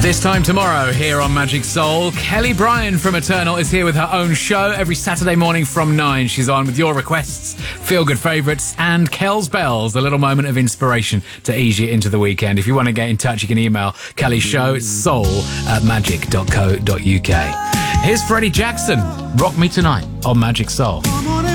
This time tomorrow, here on Magic Soul, Kelly Bryan from Eternal is here with her own show every Saturday morning from 9. She's on with your requests, feel-good favourites, and Kel's Bells, a little moment of inspiration to ease you into the weekend. If you want to get in touch, you can email Kelly's show. It's soul@magic.co.uk. Here's Freddie Jackson, Rock Me Tonight on Magic Soul.